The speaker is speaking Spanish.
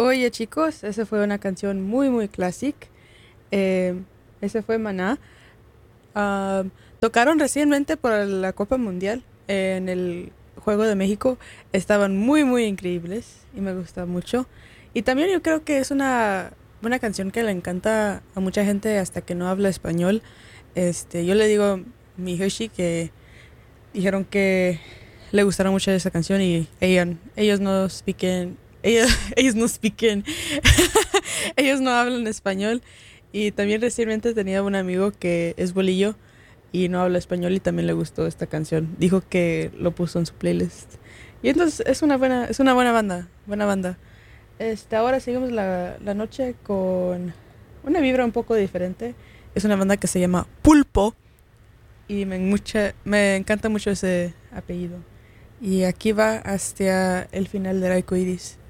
Oye chicos, esa fue una canción muy muy clásica. Eh, Ese fue Maná. Ah, Tocaron recientemente por la Copa Mundial en el Juego de México. Estaban muy muy increíbles y me gusta mucho. Y también yo creo que es una canción que le encanta a mucha gente hasta que no habla español. Yo le digo a mi Hershey que dijeron que le gustaron mucho esa canción y ellos no speaken, ellos no speaken, ellos no hablan español. Y también recientemente tenía un amigo que es bolillo y no habla español y también le gustó esta canción. Dijo que lo puso en su playlist. Y entonces es una buena banda, buena banda. Ahora seguimos la noche con una vibra un poco diferente. Es una banda que se llama Pulpo y me encanta mucho ese apellido. Y aquí va hasta el final del arco iris.